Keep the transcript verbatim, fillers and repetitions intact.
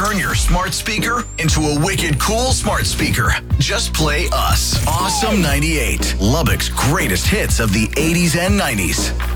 turn your smart speaker into a wicked cool smart speaker. Just play us. Awesome ninety-eight. Lubbock's greatest hits of the eighties and nineties.